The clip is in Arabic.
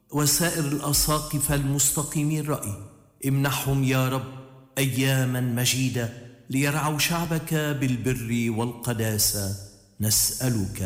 وسائر الأساقفة المستقيمي الرأي، امنحهم يا رب أياما مجيدة ليرعوا شعبك بالبر والقداسة، نسألك